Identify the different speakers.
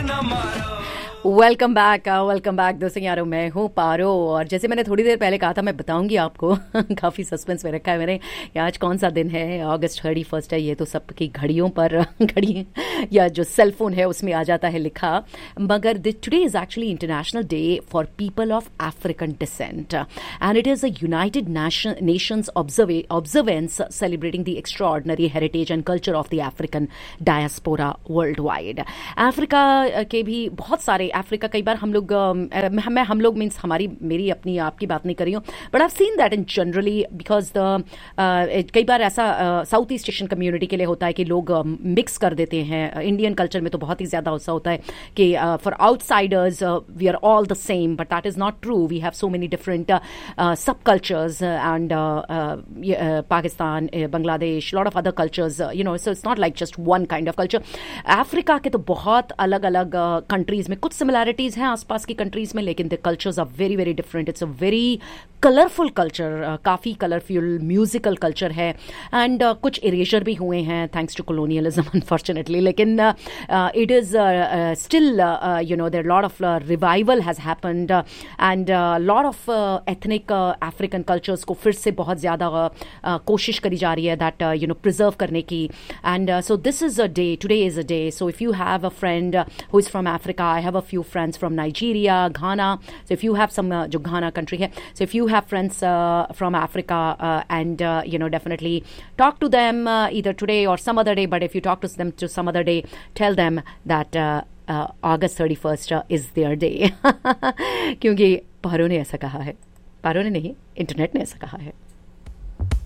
Speaker 1: Welcome back दोस्तों यारों, मैं हूँ पारो। और जैसे मैंने थोड़ी देर पहले कहा था, मैं बताऊंगी आपको काफ़ी सस्पेंस में रखा है मैंने कि आज कौन सा दिन है। अगस्त 31 है। ये तो सबकी घड़ियों पर घड़ी या जो सेल फोन है उसमें आ जाता है लिखा। मगर today is actually international day for people of African decent and it is a United Nations observance celebrating the extraordinary heritage and culture of the African diaspora world wide. Africa के भी बहुत सारे अफ्रीका, कई बार हम लोग means मेरी अपनी आपकी बात नहीं कर रही हूँ, but I have seen that in generally because कई बार ऐसा साउथ ईस्ट एशियन कम्युनिटी के लिए होता है कि लोग मिक्स कर देते हैं। इंडियन कल्चर में तो बहुत ही ज़्यादा ऐसा होता है कि for outsiders we are all the same, but that is not true. We have so many different सब cultures and Pakistan, Bangladesh, lot of other cultures, so it's not like just one kind of culture. Africa के तो बहुत अलग अलग countries में कुछ similarities हैं आसपास की कंट्रीज में, लेकिन the cultures are very very different. It's a very colourful culture, काफ़ी कलरफुल म्यूजिकल कल्चर है एंड कुछ इरेजर भी हुए हैं थैंक्स टू कॉलोनियलिज्म अनफॉर्चुनेटली, लेकिन it is still there lot of revival has happened and lot of ethnic African cultures को फिर से बहुत ज़्यादा कोशिश करी जा रही है दैट प्रिजर्व करने की। And so this is a day, today is a day. So if you have a friend who is from Africa, I have a few friends from Nigeria, Ghana. So if you have some, जो Ghana country है, so if you have friends from Africa and definitely talk to them either today or some other day. But if you talk to them to some other day, tell them that August 31st is their day. क्योंकि पारो ने ऐसा कहा है, पारो ने नहीं, internet ने ऐसा कहा है।